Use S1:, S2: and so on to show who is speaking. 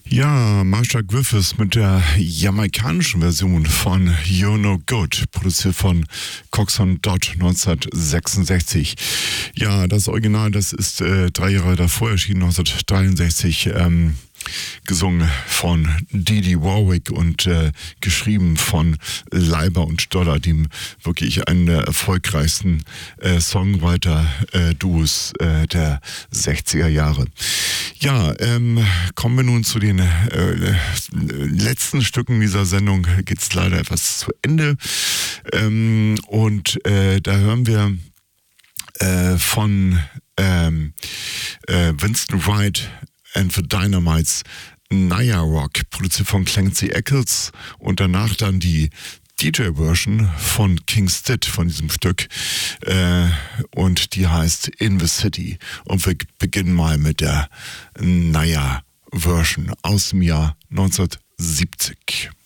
S1: Ja, Marcia Griffiths mit der jamaikanischen Version von You're No Good, produziert von Coxsone Dodd 1966. Ja, das Original, das ist 3 Jahre davor erschienen, 1963, gesungen von Didi Warwick und geschrieben von Leiber und Stoddard, dem wirklich einen der erfolgreichsten Songwriter-Duos der 60er Jahre. Ja, kommen wir nun zu den letzten Stücken dieser Sendung. Geht's leider etwas zu Ende. Da hören wir von Winston Wright and the Dynamites Naya Rock, produziert von Clancy Eccles, und danach dann die DJ-Version von King Stitt von diesem Stück, und die heißt In the City. Und wir beginnen mal mit der Naya-Version aus dem Jahr 1970.